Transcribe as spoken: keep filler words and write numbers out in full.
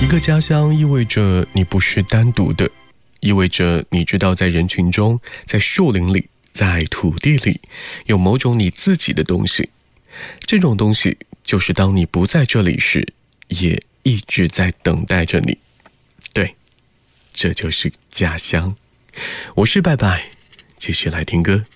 一个家乡意味着你不是单独的，意味着你知道在人群中，在树林里，在土地里，有某种你自己的东西。这种东西就是当你不在这里时，也一直在等待着你。对，这就是家乡。我是拜拜，继续来听歌。